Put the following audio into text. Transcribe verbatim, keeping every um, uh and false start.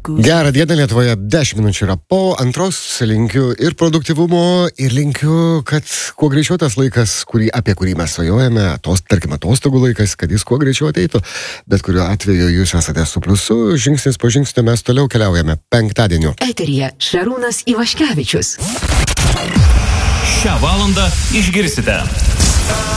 Gerą dieną Lietuvoje, dešimt minučių yra po antros, linkiu ir produktyvumo, ir linkiu, kad kuo greičiau tas laikas, kurį, apie kurį mes svajojame, atos, tarkim atostogų laikas, kad jis kuo greičiau ateitų, bet kuriuo atveju jūs esate su pliusu, žingsnis po žingsnio mes toliau keliaujame penktadieniu. Eteryje Šarūnas Ivaškevičius. Šią valandą išgirsite.